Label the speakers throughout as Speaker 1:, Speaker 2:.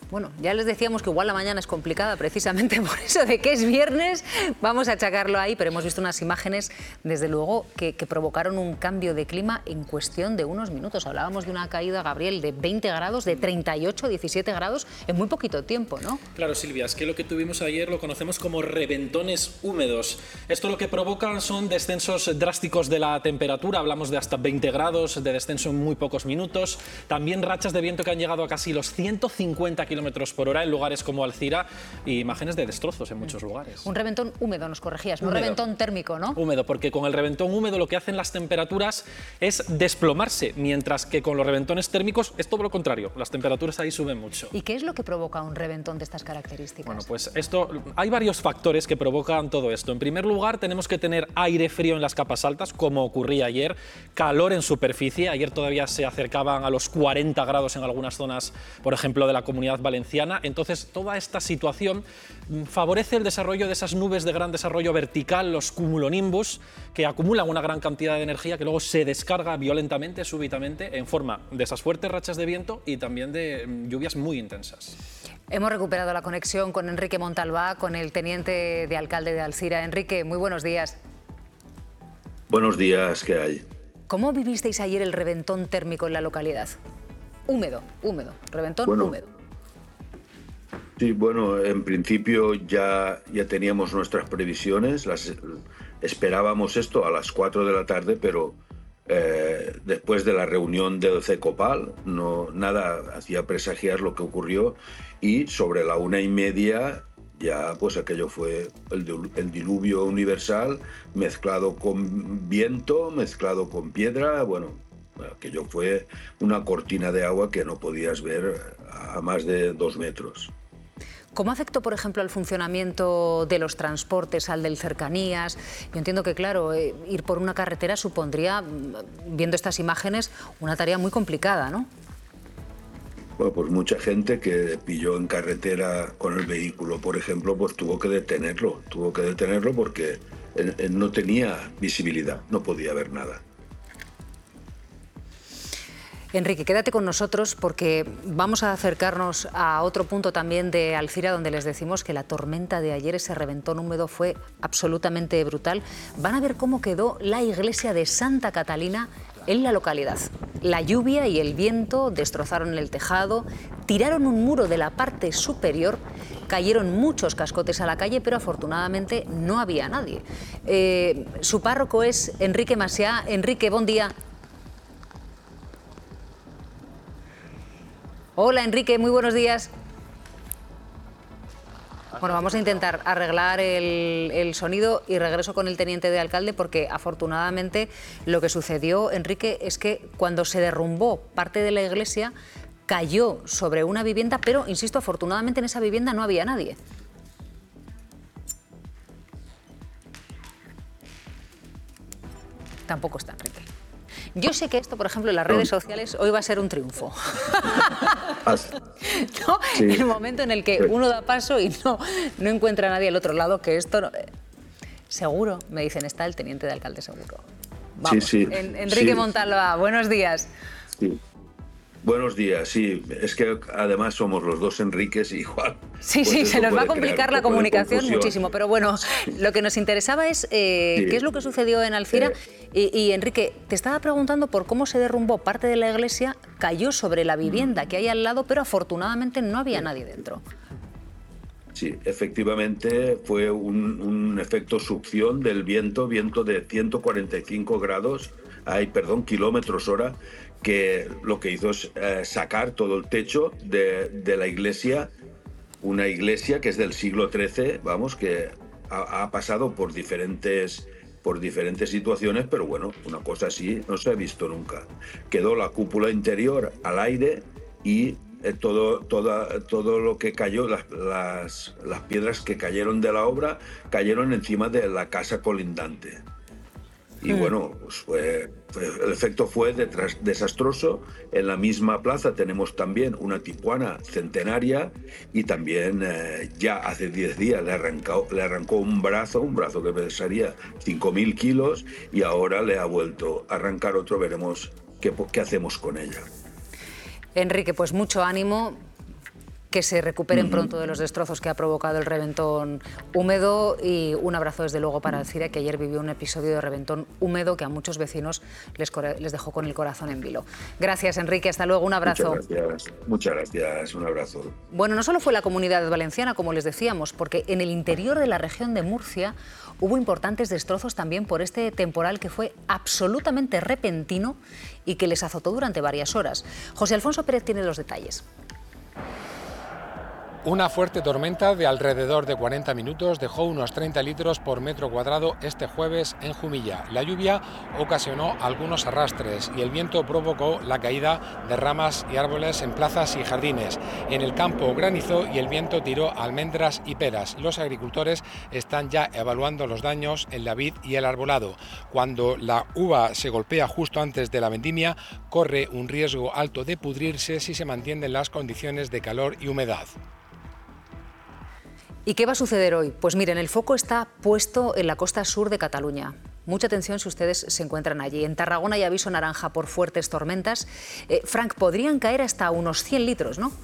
Speaker 1: Bueno, ya les decíamos que igual la mañana es complicada, precisamente por eso de que es viernes, vamos a achacarlo ahí, pero hemos visto unas imágenes, desde luego, que provocaron un cambio de clima en cuestión de unos minutos. Hablábamos de una caída, Gabriel, de 20 grados, de 38, 17 grados, en muy poquito tiempo, ¿no?
Speaker 2: Claro, Silvia, es que lo que tuvimos ayer lo conocemos como reventones húmedos. Esto lo que provocan son descensos drásticos de la temperatura, hablamos de hasta 20 grados de descenso en muy pocos minutos, también rachas de viento que han llegado a casi los 150 kilómetros por hora en lugares como Alzira y imágenes de destrozos en muchos lugares.
Speaker 1: Un reventón húmedo, nos corregías, no reventón térmico, ¿no?
Speaker 2: Húmedo, porque con el reventón húmedo lo que hacen las temperaturas es desplomarse, mientras que con los reventones térmicos es todo lo contrario, las temperaturas ahí suben mucho.
Speaker 1: ¿Y qué es lo que provoca un reventón de estas características?
Speaker 2: Bueno, pues hay varios factores que provocan todo esto. En primer lugar, tenemos que tener aire frío en las capas altas, como ocurría ayer, calor en superficie. Ayer todavía se acercaban a los 40 grados en algunas zonas, por ejemplo, de la Comunidad Valenciana. Entonces, toda esta situación favorece el desarrollo de esas nubes de gran desarrollo vertical, los cumulonimbus, que acumulan una gran cantidad de energía que luego se descarga violentamente, súbitamente, en forma de esas fuertes rachas de viento y también de lluvias muy intensas.
Speaker 1: Hemos recuperado la conexión con Enrique Montalbá, con el teniente de alcalde de Alzira. Enrique, muy buenos días.
Speaker 3: Buenos días, ¿qué hay?
Speaker 1: ¿Cómo vivisteis ayer el reventón térmico en la localidad? Húmedo, reventón húmedo.
Speaker 3: Sí, bueno, en principio ya teníamos nuestras previsiones, esperábamos esto a las 4 de la tarde, pero después de la reunión del CECOPAL, nada hacía presagiar lo que ocurrió, y sobre la 1:30 ya pues aquello fue el diluvio universal, mezclado con viento, mezclado con piedra. Bueno, aquello fue una cortina de agua que no podías ver a más de 2 metros.
Speaker 1: ¿Cómo afectó, por ejemplo, al funcionamiento de los transportes, al del cercanías? Yo entiendo que, claro, ir por una carretera supondría, viendo estas imágenes, una tarea muy complicada, ¿no?
Speaker 3: Bueno, pues mucha gente que pilló en carretera con el vehículo, por ejemplo, pues tuvo que detenerlo porque no tenía visibilidad, no podía ver nada.
Speaker 1: Enrique, quédate con nosotros porque vamos a acercarnos a otro punto también de Alzira, donde les decimos que la tormenta de ayer, ese reventón húmedo, fue absolutamente brutal. Van a ver cómo quedó la iglesia de Santa Catalina en la localidad. La lluvia y el viento destrozaron el tejado, tiraron un muro de la parte superior, cayeron muchos cascotes a la calle, pero afortunadamente no había nadie. Su párroco es Enrique Macià. Enrique, buen día. Hola, Enrique, muy buenos días. Bueno, vamos a intentar arreglar el sonido y regreso con el teniente de alcalde, porque afortunadamente lo que sucedió, Enrique, es que cuando se derrumbó parte de la iglesia cayó sobre una vivienda, pero, insisto, afortunadamente en esa vivienda no había nadie. Tampoco está, Enrique. Yo sé que esto, por ejemplo, en las redes sociales hoy va a ser un triunfo. ¿No? Sí. El momento en el que uno da paso y no encuentra a nadie al otro lado, que esto no... Seguro, me dicen, está el teniente de alcalde seguro. Vamos.
Speaker 3: Sí.
Speaker 1: Enrique Montalbá, buenos días.
Speaker 3: Sí. Buenos días, sí. Es que además somos los dos Enriques igual.
Speaker 1: Sí, pues se nos va a complicar la comunicación muchísimo. Pero bueno, lo que nos interesaba es qué es lo que sucedió en Alzira. Y Enrique, te estaba preguntando por cómo se derrumbó parte de la iglesia, cayó sobre la vivienda que hay al lado, pero afortunadamente no había nadie dentro.
Speaker 3: Sí, efectivamente fue un efecto succión del viento de 145 kilómetros hora, que lo que hizo es sacar todo el techo de la iglesia, una iglesia que es del siglo XIII, vamos, que ha pasado por diferentes situaciones, pero bueno, una cosa así no se ha visto nunca. Quedó la cúpula interior al aire y todo lo que cayó, las piedras que cayeron de la obra, cayeron encima de la casa colindante. Y bueno, pues el efecto fue desastroso. En la misma plaza tenemos también una tijuana centenaria y también ya hace 10 días le arrancó un brazo que pesaría 5.000 kilos y ahora le ha vuelto a arrancar otro. Veremos qué hacemos con ella.
Speaker 1: Enrique, pues mucho ánimo. que se recuperen pronto de los destrozos que ha provocado el reventón húmedo, y un abrazo desde luego para Alcira, que ayer vivió un episodio de reventón húmedo que a muchos vecinos les dejó con el corazón en vilo. Gracias, Enrique, hasta luego, un abrazo.
Speaker 3: Muchas gracias, un abrazo.
Speaker 1: Bueno, no solo fue la Comunidad Valenciana, como les decíamos, porque en el interior de la región de Murcia hubo importantes destrozos también por este temporal que fue absolutamente repentino y que les azotó durante varias horas. José Alfonso Pérez tiene los detalles.
Speaker 4: Una fuerte tormenta de alrededor de 40 minutos dejó unos 30 litros por metro cuadrado este jueves en Jumilla. La lluvia ocasionó algunos arrastres y el viento provocó la caída de ramas y árboles en plazas y jardines. En el campo granizó y el viento tiró almendras y peras. Los agricultores están ya evaluando los daños en la vid y el arbolado. Cuando la uva se golpea justo antes de la vendimia, corre un riesgo alto de pudrirse si se mantienen las condiciones de calor y humedad.
Speaker 1: ¿Y qué va a suceder hoy? Pues miren, el foco está puesto en la costa sur de Cataluña. Mucha atención si ustedes se encuentran allí. En Tarragona hay aviso naranja por fuertes tormentas. Frank, podrían caer hasta unos 100 litros, ¿no?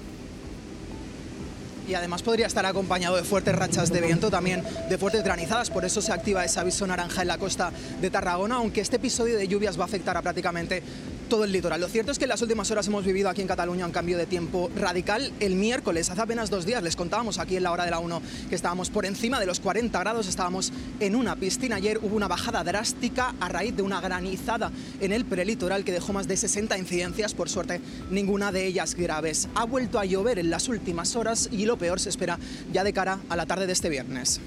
Speaker 5: Y además podría estar acompañado de fuertes rachas de viento, también de fuertes granizadas, por eso se activa ese aviso naranja en la costa de Tarragona, aunque este episodio de lluvias va a afectar a prácticamente todo el litoral. Lo cierto es que en las últimas horas hemos vivido aquí en Cataluña un cambio de tiempo radical. El miércoles, hace apenas 2 días, les contábamos aquí en la hora de la 1 que estábamos por encima de los 40 grados, estábamos en una piscina. Ayer hubo una bajada drástica a raíz de una granizada en el prelitoral que dejó más de 60 incidencias, por suerte ninguna de ellas graves. Ha vuelto a llover en las últimas horas y lo peor se espera ya de cara a la tarde de este viernes.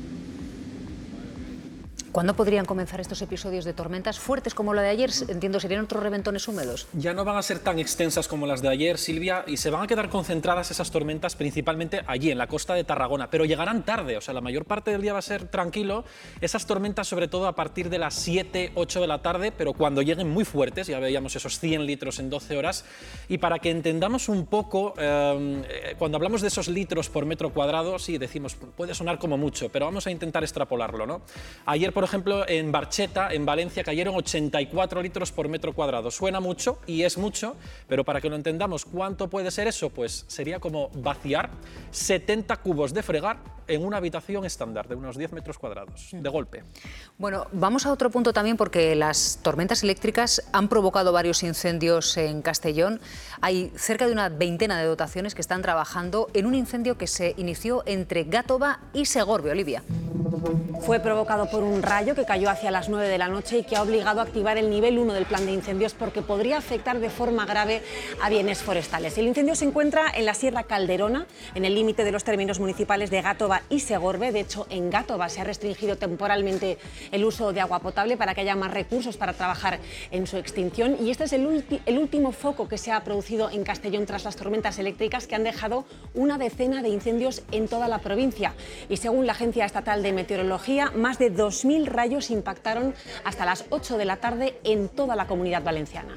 Speaker 1: ¿Cuándo podrían comenzar estos episodios de tormentas fuertes como la de ayer? Entiendo, ¿serían otros reventones húmedos?
Speaker 2: Ya no van a ser tan extensas como las de ayer, Silvia, y se van a quedar concentradas esas tormentas principalmente allí, en la costa de Tarragona, pero llegarán tarde, o sea, la mayor parte del día va a ser tranquilo. Esas tormentas sobre todo a partir de las 7, 8 de la tarde, pero cuando lleguen muy fuertes, ya veíamos esos 100 litros en 12 horas, y para que entendamos un poco, cuando hablamos de esos litros por metro cuadrado, sí, decimos, puede sonar como mucho, pero vamos a intentar extrapolarlo, ¿no? Ayer, por ejemplo, en Barcheta, en Valencia, cayeron 84 litros por metro cuadrado. Suena mucho y es mucho, pero para que lo entendamos, ¿cuánto puede ser eso? Pues sería como vaciar 70 cubos de fregar en una habitación estándar de unos 10 metros cuadrados, de golpe.
Speaker 1: Bueno, vamos a otro punto también, porque las tormentas eléctricas han provocado varios incendios en Castellón. Hay cerca de una veintena de dotaciones que están trabajando en un incendio que se inició entre Gàtova y Segorbe. Olivia.
Speaker 6: Fue provocado por un rayo que cayó hacia las 9 de la noche y que ha obligado a activar el nivel 1 del plan de incendios porque podría afectar de forma grave a bienes forestales. El incendio se encuentra en la Sierra Calderona, en el límite de los términos municipales de Gàtova y Segorbe. De hecho, en Gàtova se ha restringido temporalmente el uso de agua potable para que haya más recursos para trabajar en su extinción. Y este es el último foco que se ha producido en Castellón tras las tormentas eléctricas que han dejado una decena de incendios en toda la provincia. Y según la Agencia Estatal de Meteorología, más de 2.000 rayos impactaron hasta las 8 de la tarde en toda la Comunidad Valenciana.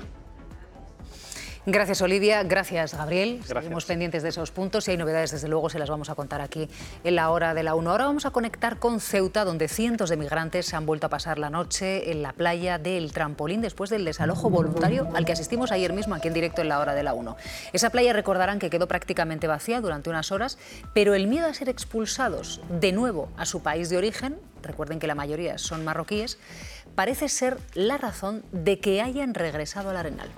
Speaker 1: Gracias, Olivia. Gracias, Gabriel.
Speaker 2: Gracias.
Speaker 1: Seguimos pendientes de esos puntos. Si hay novedades, desde luego, se las vamos a contar aquí en la hora de la 1. Ahora vamos a conectar con Ceuta, donde cientos de migrantes se han vuelto a pasar la noche en la playa del Trampolín después del desalojo voluntario al que asistimos ayer mismo aquí en directo en la hora de la 1. Esa playa, recordarán, que quedó prácticamente vacía durante unas horas, pero el miedo a ser expulsados de nuevo a su país de origen, recuerden que la mayoría son marroquíes, parece ser la razón de que hayan regresado al Arenal.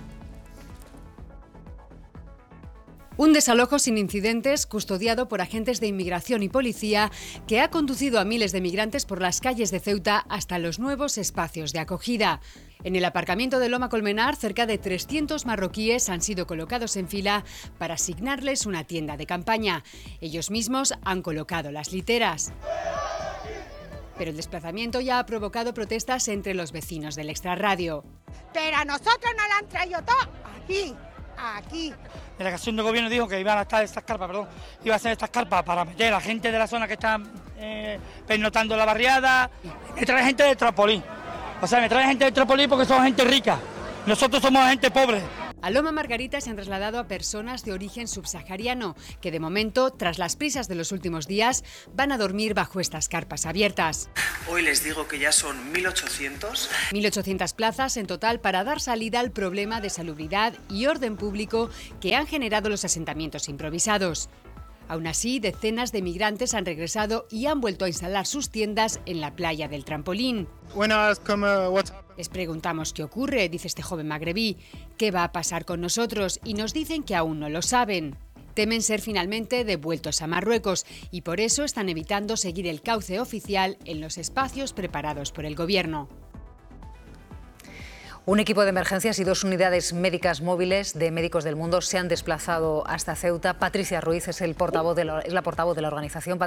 Speaker 7: Un desalojo sin incidentes, custodiado por agentes de inmigración y policía, que ha conducido a miles de migrantes por las calles de Ceuta hasta los nuevos espacios de acogida. En el aparcamiento de Loma Colmenar, cerca de 300 marroquíes han sido colocados en fila para asignarles una tienda de campaña. Ellos mismos han colocado las literas. Pero el desplazamiento ya ha provocado protestas entre los vecinos del extrarradio.
Speaker 8: Pero a nosotros nos lo han traído todo aquí. La delegación de gobierno dijo que iban a estar estas carpas, iba a hacer estas carpas para meter a la gente de la zona que está pernotando la barriada. Me trae gente de Trampolín, me trae gente de Trampolín porque somos gente rica, nosotros somos gente pobre.
Speaker 7: A Loma Margarita se han trasladado a personas de origen subsahariano que de momento, tras las prisas de los últimos días, van a dormir bajo estas carpas abiertas.
Speaker 9: Hoy les digo que ya son 1.800.
Speaker 7: 1.800 plazas en total para dar salida al problema de salubridad y orden público que han generado los asentamientos improvisados. Aún así, decenas de migrantes han regresado y han vuelto a instalar sus tiendas en la playa del Trampolín. Les preguntamos qué ocurre, dice este joven magrebí, qué va a pasar con nosotros, y nos dicen que aún no lo saben. Temen ser finalmente devueltos a Marruecos y por eso están evitando seguir el cauce oficial en los espacios preparados por el gobierno.
Speaker 1: Un equipo de emergencias y 2 unidades médicas móviles de Médicos del Mundo se han desplazado hasta Ceuta. Patricia Ruiz es la portavoz de la organización.